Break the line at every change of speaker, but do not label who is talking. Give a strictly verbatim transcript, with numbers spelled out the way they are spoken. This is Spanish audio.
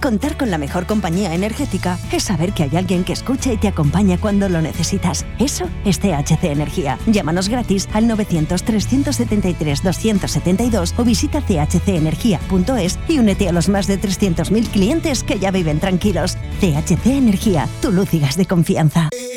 Contar con la mejor compañía energética es saber que hay alguien que escucha y te acompaña cuando lo necesitas. Eso es C H C Energía. Llámanos gratis al novecientos, trescientos setenta y tres, doscientos setenta y dos o visita c h c energía punto es y únete a los más de trescientos mil clientes que ya viven tranquilos. C H C Energía, tu luz y gas de confianza.